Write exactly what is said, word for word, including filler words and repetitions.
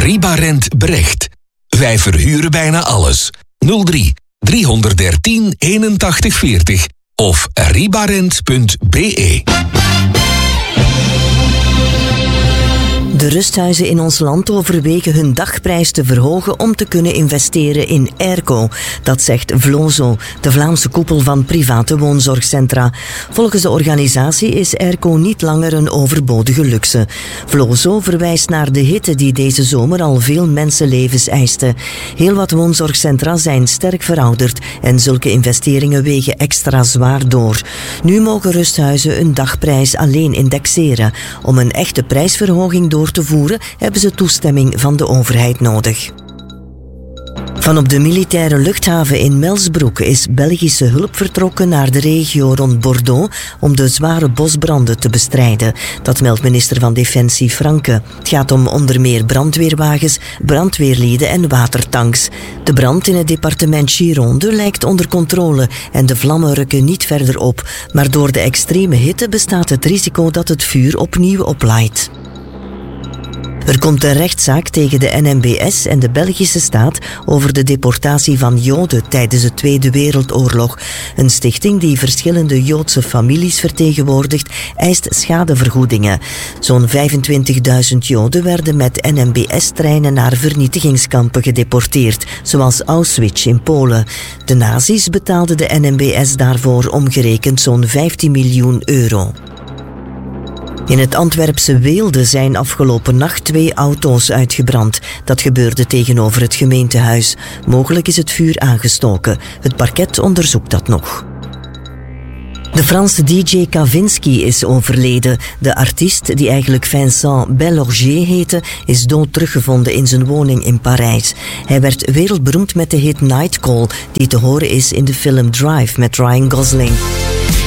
Ribarent Brecht. Wij verhuren bijna alles. nul drie driehonderddertien eenentachtig veertig of ribarent punt be. De rusthuizen in ons land overwegen hun dagprijs te verhogen om te kunnen investeren in Airco. Dat zegt Vlozo, de Vlaamse koepel van private woonzorgcentra. Volgens de organisatie is Airco niet langer een overbodige luxe. Vlozo verwijst naar de hitte die deze zomer al veel mensenlevens eiste. Heel wat woonzorgcentra zijn sterk verouderd en zulke investeringen wegen extra zwaar door. Nu mogen rusthuizen een dagprijs alleen indexeren. Om een echte prijsverhoging door te voeren, hebben ze toestemming van de overheid nodig. Van op de militaire luchthaven in Melsbroek is Belgische hulp vertrokken naar de regio rond Bordeaux om de zware bosbranden te bestrijden. Dat meldt minister van Defensie Franke. Het gaat om onder meer brandweerwagens, brandweerlieden en watertanks. De brand in het departement Gironde lijkt onder controle en de vlammen rukken niet verder op. Maar door de extreme hitte bestaat het risico dat het vuur opnieuw oplaait. Er komt een rechtszaak tegen de N M B S en de Belgische staat over de deportatie van Joden tijdens de Tweede Wereldoorlog. Een stichting die verschillende Joodse families vertegenwoordigt, eist schadevergoedingen. Zo'n vijfentwintigduizend Joden werden met N M B S-treinen naar vernietigingskampen gedeporteerd, zoals Auschwitz in Polen. De nazi's betaalden de N M B S daarvoor omgerekend zo'n vijftien miljoen euro. In het Antwerpse Weelde zijn afgelopen nacht twee auto's uitgebrand. Dat gebeurde tegenover het gemeentehuis. Mogelijk is het vuur aangestoken. Het parket onderzoekt dat nog. De Franse D J Kavinsky is overleden. De artiest, die eigenlijk Vincent Bellorgier heette, is dood teruggevonden in zijn woning in Parijs. Hij werd wereldberoemd met de hit Night Call, die te horen is in de film Drive met Ryan Gosling.